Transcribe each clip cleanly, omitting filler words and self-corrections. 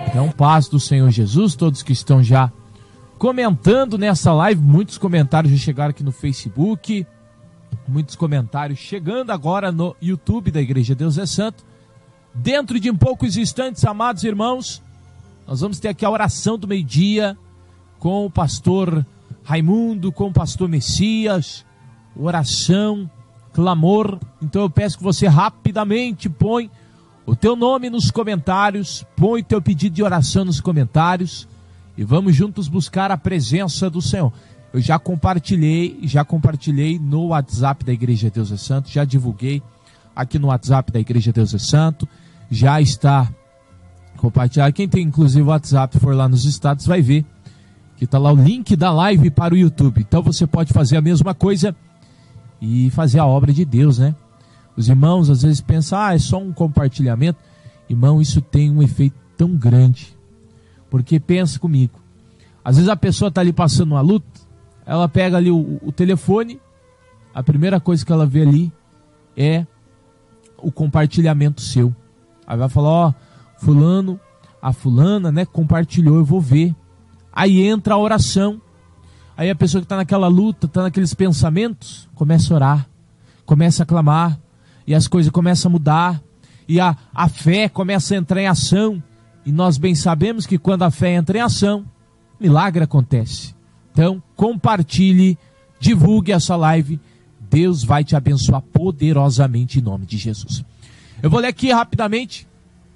Então, paz do Senhor Jesus, todos que estão já comentando nessa live, muitos comentários já chegaram aqui no Facebook, muitos comentários chegando agora no YouTube da Igreja Deus é Santo. Dentro de poucos instantes, amados irmãos, nós vamos ter aqui a oração do meio-dia com o pastor Raimundo, com o pastor Messias, oração, clamor. Então eu peço que você rapidamente põe o teu nome nos comentários, põe o teu pedido de oração nos comentários e vamos juntos buscar a presença do Senhor. Eu já compartilhei no WhatsApp da Igreja Deus é Santo, já divulguei aqui no WhatsApp da Igreja Deus é Santo, já está compartilhado. Quem tem inclusive o WhatsApp, for lá nos status, vai ver que está lá o link da live para o YouTube. Então você pode fazer a mesma coisa e fazer a obra de Deus, né? Os irmãos às vezes pensam, é só um compartilhamento. Irmão, isso tem um efeito tão grande. Porque pensa comigo, às vezes a pessoa está ali passando uma luta, ela pega ali o telefone, a primeira coisa que ela vê ali é o compartilhamento seu. Aí vai falar, fulano, a fulana, né, compartilhou, eu vou ver. Aí entra a oração. Aí a pessoa que está naquela luta, está naqueles pensamentos, começa a orar, começa a clamar, e as coisas começam a mudar, e a fé começa a entrar em ação, e nós bem sabemos que quando a fé entra em ação, milagre acontece. Então, compartilhe, divulgue essa live, Deus vai te abençoar poderosamente em nome de Jesus. Eu vou ler aqui rapidamente,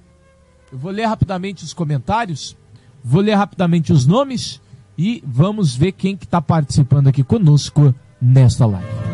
os comentários, vou ler rapidamente os nomes, e vamos ver quem que está participando aqui conosco nesta live.